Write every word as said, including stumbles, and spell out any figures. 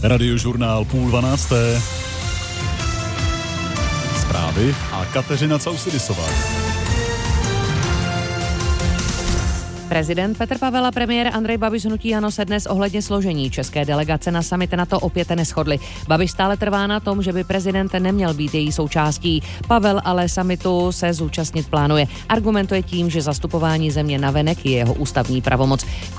Radiožurnál půl dvanácté. Zprávy a Kateřina Causidisová. Prezident Petr Pavel a premiér Andrej Babiš z hnutí ANO se dnes ohledně složení české delegace na summit NATO opět neshodli. Babiš stále trvá na tom, že by prezident neměl být její součástí. Pavel ale summitu se zúčastnit plánuje. Argumentuje tím, že zastupování země navenek je jeho ústavní pravomoc.